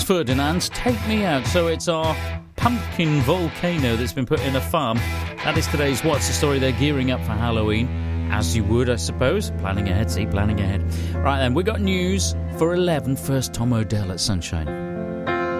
Franz Ferdinand's Take Me Out. So it's our pumpkin volcano that's been put in a farm. That is today's What's the Story. They're gearing up for Halloween, as you would, I suppose. Planning ahead, planning ahead. Right then, we got news for 11. First, Tom Odell at Sunshine.